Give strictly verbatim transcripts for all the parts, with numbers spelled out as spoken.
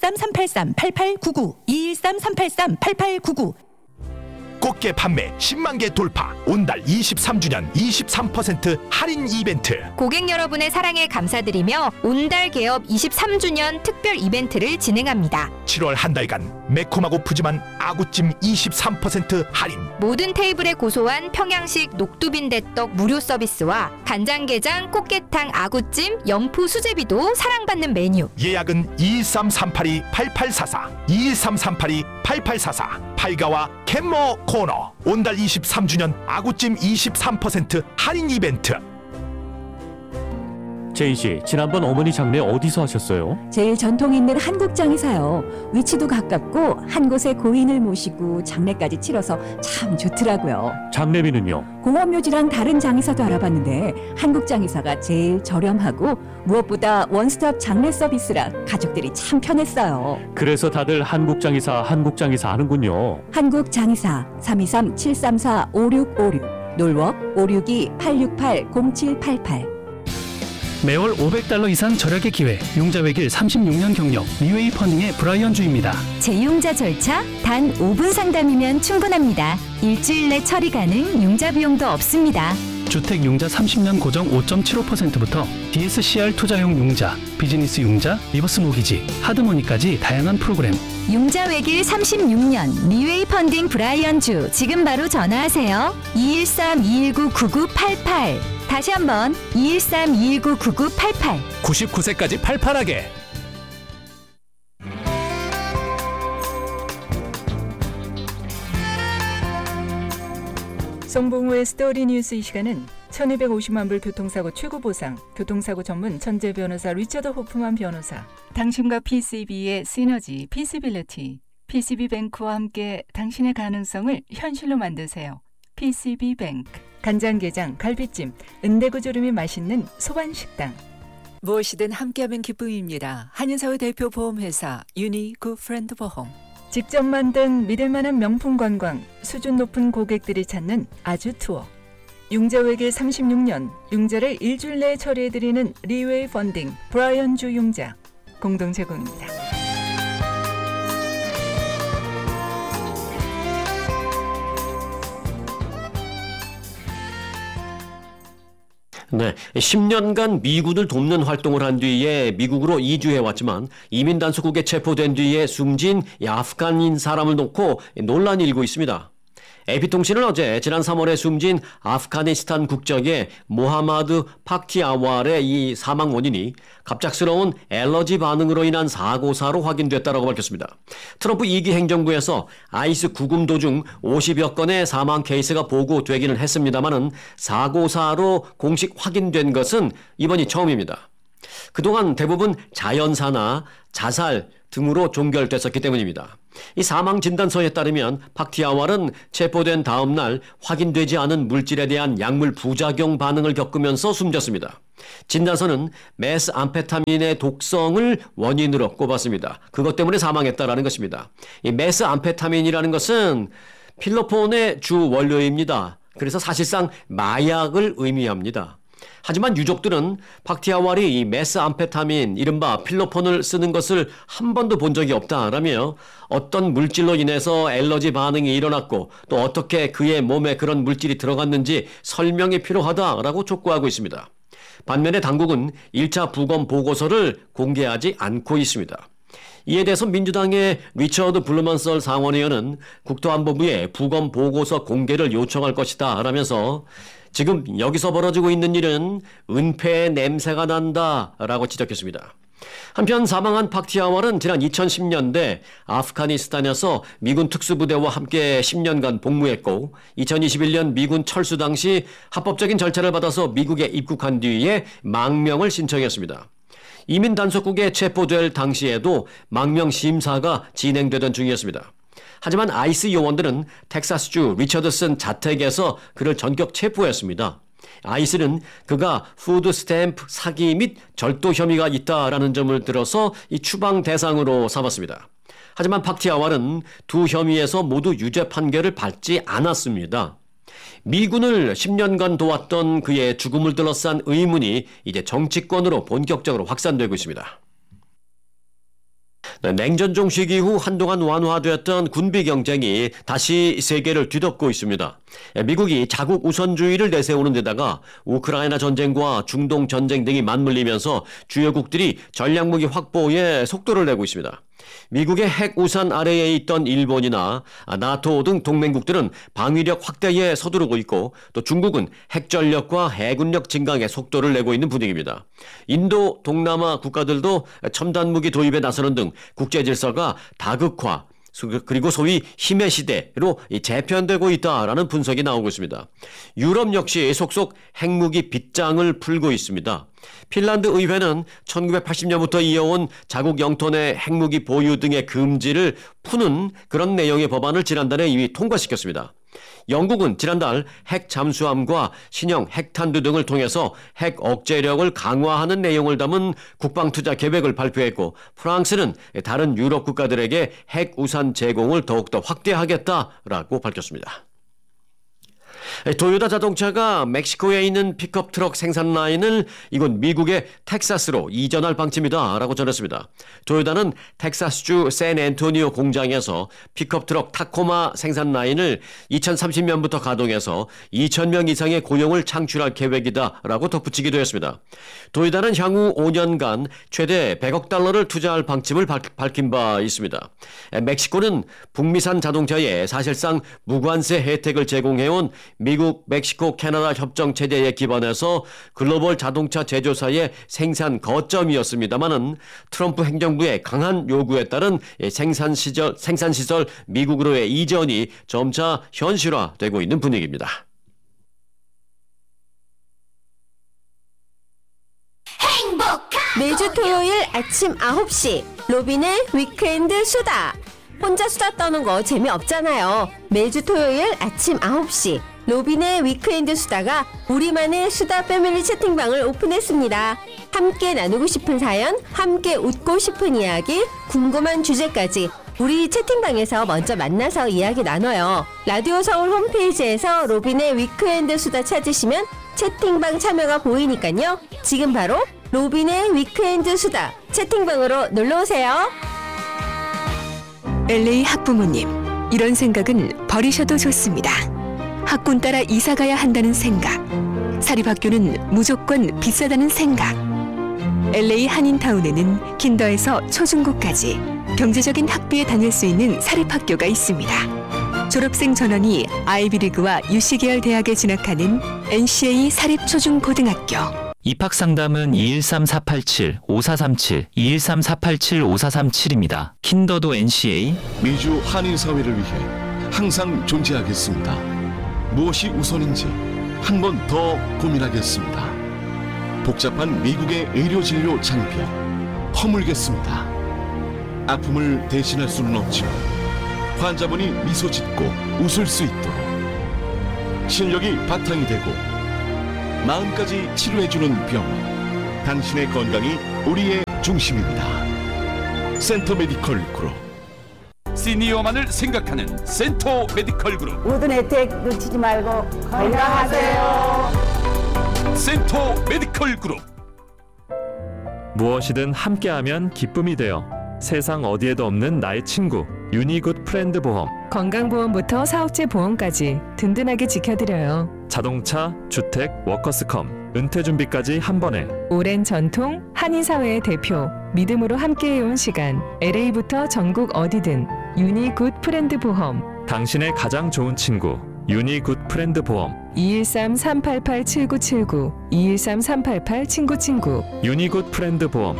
이일삼 삼팔삼 팔팔구구 이일삼 삼팔삼 팔팔구구. 꽃게 판매 십만 개 돌파. 온달 이십삼 주년 이십삼 퍼센트 할인 이벤트. 고객 여러분의 사랑에 감사드리며 온달 개업 이십삼 주년 특별 이벤트를 진행합니다. 칠월 한 달간 매콤하고 푸짐한 아구찜 이십삼 퍼센트 할인. 모든 테이블에 고소한 평양식 녹두빈대떡 무료 서비스와 간장게장, 꽃게탕, 아구찜, 연포 수제비도 사랑받는 메뉴. 예약은 이일삼 삼팔이 팔팔사사 이일삼 삼팔이 팔팔사사. 팔가와 캔모 코너. 온달 이십삼 주년 아구찜 이십삼 퍼센트 할인 이벤트. 제인 씨, 지난번 어머니 장례 어디서 하셨어요? 제일 전통 있는 한국장에서요. 위치도 가깝고 한 곳에 고인을 모시고 장례까지 치러서 참 좋더라고요. 장례비는요? 공원묘지랑 다른 장의사도 알아봤는데 한국장의사가 제일 저렴하고 무엇보다 원스톱 장례 서비스라 가족들이 참 편했어요. 그래서 다들 한국장의사, 한국장의사 하는군요. 한국장의사 삼이삼 칠삼사 오육오육 놀워 오육이 팔육팔 공칠팔팔. 매월 오백 달러 이상 절약의 기회, 융자 외길 삼십육 년 경력, 리웨이 펀딩의 브라이언 주입니다. 재융자 절차 단 오 분 상담이면 충분합니다. 일주일 내 처리 가능, 융자 비용도 없습니다. 주택 융자 삼십 년 고정 오 점 칠오 퍼센트부터 디에스씨알 투자용 융자, 비즈니스 융자, 리버스 모기지, 하드머니까지 다양한 프로그램. 융자 외길 삼십육 년 리웨이 펀딩 브라이언 주. 지금 바로 전화하세요. 이일삼 이일구 구구팔팔. 다시 한번 이일삼 이일구 구구팔팔. 구십구 세까지 팔팔하게. 송봉우의 스토리 뉴스. 이 시간은 천이백오십만 불 교통사고 최고보상, 교통사고 전문 천재 변호사 리처드 호프만 변호사, 당신과 피씨비의 시너지, 피시빌리티, 피씨비뱅크와 함께 당신의 가능성을 현실로 만드세요. 피씨비뱅크. 간장게장, 갈비찜, 은대구조림이 맛있는 소반식당. 무엇이든 함께하면 기쁨입니다. 한인사회 대표 보험회사 유니 굿프렌드 보험. 직접 만든 믿을만한 명품 관광, 수준 높은 고객들이 찾는 아주 투어. 융자 외길 삼십육 년, 융자를 일주일 내에 처리해드리는 리웨이 펀딩 브라이언 주 융자 공동 제공입니다. 네, 십 년간 미군을 돕는 활동을 한 뒤에 미국으로 이주해왔지만 이민 단속국에 체포된 뒤에 숨진 아프간인 사람을 놓고 논란이 일고 있습니다. 에이피통신은 어제 지난 삼월에 숨진 아프가니스탄 국적의 모하마드 파키아왈의 이 사망 원인이 갑작스러운 알러지 반응으로 인한 사고사로 확인됐다고 밝혔습니다. 트럼프 이 기 행정부에서 아이스 구금 도중 오십여 건의 사망 케이스가 보고되기는 했습니다마는 사고사로 공식 확인된 것은 이번이 처음입니다. 그동안 대부분 자연사나 자살 등으로 종결됐었기 때문입니다. 이 사망 진단서에 따르면 파키아왈은 체포된 다음 날 확인되지 않은 물질에 대한 약물 부작용 반응을 겪으면서 숨졌습니다. 진단서는 메스암페타민의 독성을 원인으로 꼽았습니다. 그것 때문에 사망했다라는 것입니다. 이 메스암페타민이라는 것은 필로폰의 주 원료입니다. 그래서 사실상 마약을 의미합니다. 하지만 유족들은 파키아왈이 이 메스암페타민, 이른바 필로폰을 쓰는 것을 한 번도 본 적이 없다라며 어떤 물질로 인해서 알러지 반응이 일어났고 또 어떻게 그의 몸에 그런 물질이 들어갔는지 설명이 필요하다라고 촉구하고 있습니다. 반면에 당국은 일 차 부검 보고서를 공개하지 않고 있습니다. 이에 대해서 민주당의 리처드 블루먼썰 상원의원은 국토안보부에 부검 보고서 공개를 요청할 것이다 라면서 지금 여기서 벌어지고 있는 일은 은폐의 냄새가 난다라고 지적했습니다. 한편 사망한 파키아왈은 지난 이천십 년대 아프가니스탄에서 미군 특수부대와 함께 십 년간 복무했고 이천이십일 년 미군 철수 당시 합법적인 절차를 받아서 미국에 입국한 뒤에 망명을 신청했습니다. 이민 단속국에 체포될 당시에도 망명 심사가 진행되던 중이었습니다. 하지만 아이스 요원들은 텍사스주 리처드슨 자택에서 그를 전격 체포했습니다. 아이스는 그가 푸드 스탬프 사기 및 절도 혐의가 있다라는 점을 들어서 이 추방 대상으로 삼았습니다. 하지만 파키아왈은 두 혐의에서 모두 유죄 판결을 받지 않았습니다. 미군을 십 년간 도왔던 그의 죽음을 둘러싼 의문이 이제 정치권으로 본격적으로 확산되고 있습니다. 냉전종 시기 후 한동안 완화되었던 군비 경쟁이 다시 세계를 뒤덮고 있습니다. 미국이 자국 우선주의를 내세우는 데다가 우크라이나 전쟁과 중동 전쟁 등이 맞물리면서 주요국들이 전략무기 확보에 속도를 내고 있습니다. 미국의 핵 우산 아래에 있던 일본이나 나토 등 동맹국들은 방위력 확대에 서두르고 있고 또 중국은 핵전력과 해군력 증강에 속도를 내고 있는 분위기입니다. 인도, 동남아 국가들도 첨단 무기 도입에 나서는 등 국제 질서가 다극화 그리고 소위 힘의 시대로 재편되고 있다라는 분석이 나오고 있습니다. 유럽 역시 속속 핵무기 빗장을 풀고 있습니다. 핀란드 의회는 천구백팔십 년부터 이어온 자국 영토 내 핵무기 보유 등의 금지를 푸는 그런 내용의 법안을 지난달에 이미 통과시켰습니다. 영국은 지난달 핵 잠수함과 신형 핵탄두 등을 통해서 핵 억제력을 강화하는 내용을 담은 국방투자 계획을 발표했고 프랑스는 다른 유럽 국가들에게 핵 우산 제공을 더욱더 확대하겠다라고 밝혔습니다. 도요타 자동차가 멕시코에 있는 픽업 트럭 생산 라인을 이곳 미국의 텍사스로 이전할 방침이다라고 전했습니다. 도요타는 텍사스주 샌앤토니오 공장에서 픽업 트럭 타코마 생산 라인을 이천삼십 년부터 가동해서 이천 명 이상의 고용을 창출할 계획이다라고 덧붙이기도 했습니다. 도요타는 향후 오 년간 최대 백억 달러를 투자할 방침을 밝힌 바 있습니다. 멕시코는 북미산 자동차에 사실상 무관세 혜택을 제공해온 미국, 멕시코, 캐나다 협정 체제에 기반해서 글로벌 자동차 제조사의 생산 거점이었습니다마는 트럼프 행정부의 강한 요구에 따른 생산 시절, 생산 시설 미국으로의 이전이 점차 현실화되고 있는 분위기입니다. 매주 토요일 아침 아홉 시 로빈의 위크엔드 수다. 혼자 수다 떠는 거 재미없잖아요. 매주 토요일 아침 아홉 시 로빈의 위크엔드 수다가 우리만의 수다 패밀리 채팅방을 오픈했습니다. 함께 나누고 싶은 사연, 함께 웃고 싶은 이야기, 궁금한 주제까지 우리 채팅방에서 먼저 만나서 이야기 나눠요. 라디오 서울 홈페이지에서 로빈의 위크엔드 수다 찾으시면 채팅방 참여가 보이니까요. 지금 바로 로빈의 위크엔드 수다 채팅방으로 놀러오세요. 엘에이 학부모님, 이런 생각은 버리셔도 좋습니다. 학군 따라 이사가야 한다는 생각, 사립학교는 무조건 비싸다는 생각. 엘에이 한인타운에는 킨더에서 초중고까지 경제적인 학비에 다닐 수 있는 사립학교가 있습니다. 졸업생 전원이 아이비리그와 유씨 계열 대학에 진학하는 엔씨에이 사립초중고등학교. 입학상담은 이일삼 사팔칠 오사삼칠 이일삼 사팔칠 오사삼칠입니다. 킨더도 엔씨에이. 미주 한인사회를 위해 항상 존재하겠습니다. 무엇이 우선인지 한 번 더 고민하겠습니다. 복잡한 미국의 의료진료 장벽 허물겠습니다. 아픔을 대신할 수는 없지만 환자분이 미소 짓고 웃을 수 있도록 실력이 바탕이 되고 마음까지 치료해주는 병원, 당신의 건강이 우리의 중심입니다. 센터 메디컬 그룹. 시니어만을 생각하는 센터 메디컬 그룹. 모든 혜택 놓치지 말고 건강하세요. 센터 메디컬 그룹. 무엇이든 함께하면 기쁨이 되어 세상 어디에도 없는 나의 친구 유니굿 프렌드 보험. 건강보험부터 사업체 보험까지 든든하게 지켜드려요. 자동차, 주택, 워커스컴, 은퇴준비까지 한 번에. 오랜 전통, 한인사회의 대표, 믿음으로 함께해온 시간. 엘에이부터 전국 어디든 유니굿 프렌드 보험. 당신의 가장 좋은 친구 유니굿 프렌드 보험. 이일삼 삼팔팔 칠구칠구 이일삼 삼팔팔 친구친구. 유니굿 프렌드 보험.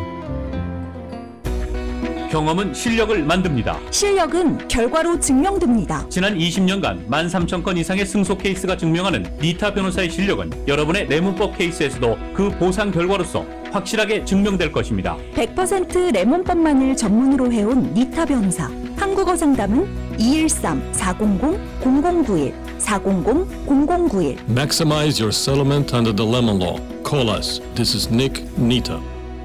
경험은 실력을 만듭니다. 실력은 결과로 증명됩니다. 지난 이십 년간 만 삼천 건 이상의 승소 케이스가 증명하는 니타 변호사의 실력은 여러분의 레몬법 케이스에서도 그 보상 결과로서 확실하게 증명될 것입니다. 백 퍼센트 레몬법만을 전문으로 해온 니타 변호사. 한국어 상담은 이일삼 사공공 공공구일 사공공 공공구일. Maximize your settlement under the lemon law. Call us. This is Nick Nita.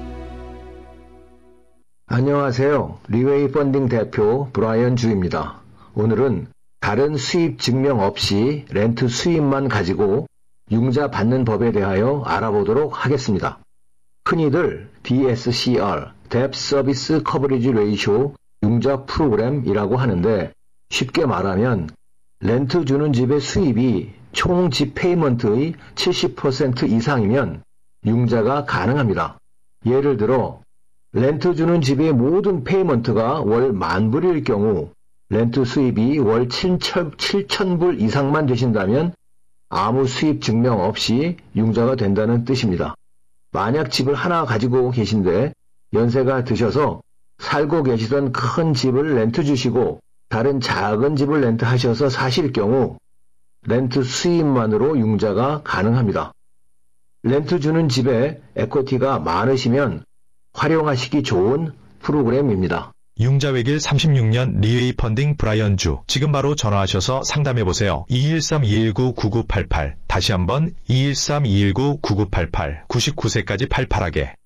안녕하세요. 리웨이 펀딩 대표 브라이언 주입니다. 오늘은 다른 수입 증명 없이 렌트 수입만 가지고 융자 받는 법에 대하여 알아보도록 하겠습니다. 흔히들 디에스씨알, 뎁 서비스 커버리지 레이쇼 융자 프로그램이라고 하는데 쉽게 말하면 렌트 주는 집의 수입이 총 집 페이먼트의 칠십 퍼센트 이상이면 융자가 가능합니다. 예를 들어 렌트 주는 집의 모든 페이먼트가 월 만 불일 경우 렌트 수입이 월 칠천 불 이상만 되신다면 아무 수입 증명 없이 융자가 된다는 뜻입니다. 만약 집을 하나 가지고 계신데 연세가 드셔서 살고 계시던 큰 집을 렌트 주시고 다른 작은 집을 렌트하셔서 사실 경우 렌트 수입만으로 융자가 가능합니다. 렌트 주는 집에 에쿼티가 많으시면 활용하시기 좋은 프로그램입니다. 융자외길 삼십육 년 리웨이 펀딩 브라이언 주. 지금 바로 전화하셔서 상담해보세요. 이일삼 이일구 구구팔팔 다시 한번 이일삼 이일구 구구팔팔 구십구 세까지 팔팔하게.